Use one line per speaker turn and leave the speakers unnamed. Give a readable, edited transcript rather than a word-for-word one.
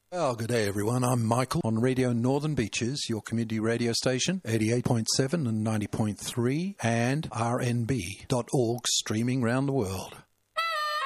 Well, good day, everyone. I'm Michael on Radio Northern Beaches, your community radio station, 88.7 and 90.3, and rnb.org, streaming around the world.